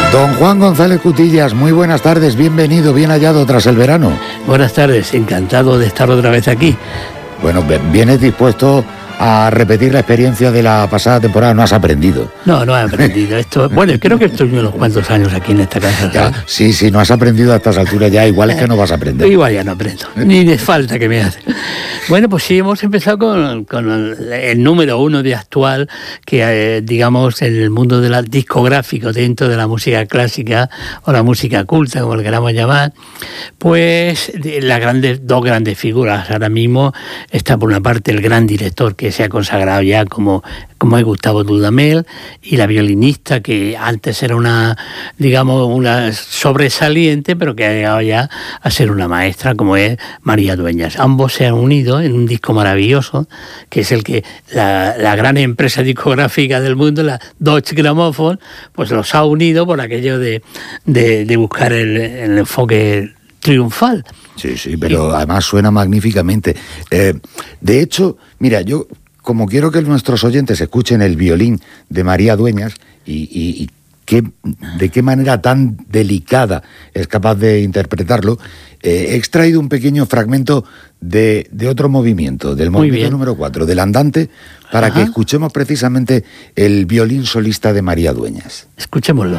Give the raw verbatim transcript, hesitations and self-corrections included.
Don Juan González Cutillas, muy buenas tardes, bienvenido, bien hallado tras el verano. Buenas tardes, encantado de estar otra vez aquí. Bueno, ¿vienes dispuesto a repetir la experiencia de la pasada temporada? ¿No has aprendido? No, no he aprendido. Esto, bueno, creo que estoy unos cuantos años aquí en esta casa. Ya, sí, sí, no has aprendido a estas alturas ya, igual es que no vas a aprender. Igual ya no aprendo, ni de falta que me hace. Bueno, pues sí, hemos empezado con, con el, el número uno de actual, que eh, digamos en el mundo de la discográfico, dentro de la música clásica o la música culta, como le queramos llamar, pues las grandes, dos grandes figuras. Ahora mismo está por una parte el gran director que se ha consagrado ya como, como es Gustavo Dudamel, y la violinista que antes era una, digamos, una sobresaliente, pero que ha llegado ya a ser una maestra, como es María Dueñas. Ambos se han unido en un disco maravilloso, que es el que la, la gran empresa discográfica del mundo, la Deutsche Grammophon, pues los ha unido por aquello de, de, de buscar el, el enfoque triunfal. Sí, sí, pero además suena magníficamente. Eh, de hecho, mira, yo como quiero que nuestros oyentes escuchen el violín de María Dueñas y, y, y qué, de qué manera tan delicada es capaz de interpretarlo, eh, he extraído un pequeño fragmento de, de otro movimiento, del movimiento número cuatro, del andante, para Ajá. que escuchemos precisamente el violín solista de María Dueñas. Escuchémoslo.